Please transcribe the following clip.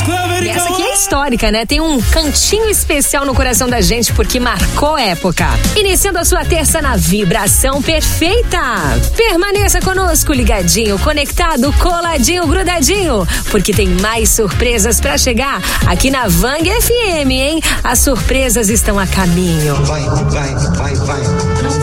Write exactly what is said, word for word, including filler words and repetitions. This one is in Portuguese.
E essa aqui é histórica, né? Tem um cantinho especial no coração da gente porque marcou época. Iniciando a sua terça na vibração perfeita. Permaneça conosco, ligadinho, conectado, coladinho, grudadinho, porque tem mais surpresas pra chegar aqui na Vang F M, hein? As surpresas estão a caminho. Vai, vai, vai, vai.